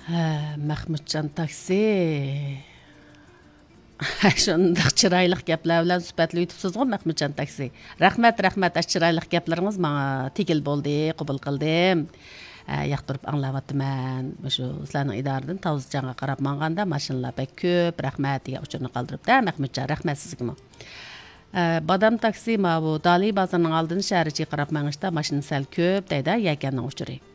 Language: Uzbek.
Mahmudjon taksi. Şundaq chiroyli gaplar bilan suhbatli o'tibsiz-ku Mahmudjon taksi. Rahmat, chiroyli gaplaringiz menga tegil bo'ldi, qabul qildim. Yoqtirib anglayapman. Shu sizlarning idoradan Tavzjonga qarab manganda mashinalar bek ko'p. Rahmat degan uchurni qoldiribdi. Mahmudjon, rahmat sizga. Badam taksi bu Dali bozorining oldin shahriga qarab mangishda mashina sal ko'p deydi yakanning uchuri.